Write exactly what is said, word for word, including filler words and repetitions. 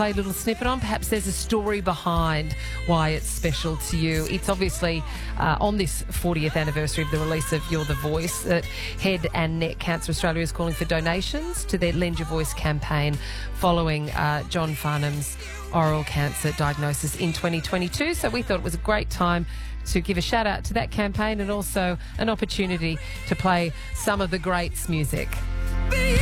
play a little snippet on. Perhaps there's a story behind why it's special to you. It's obviously uh, on this fortieth anniversary of the release of You're the Voice that Head and Neck Cancer Australia is calling for donations to their Lend Your Voice campaign following uh, John Farnham's oral cancer diagnosis in twenty twenty-two. So we thought it was a great time to give a shout out to that campaign and also an opportunity to play some of the greats' music.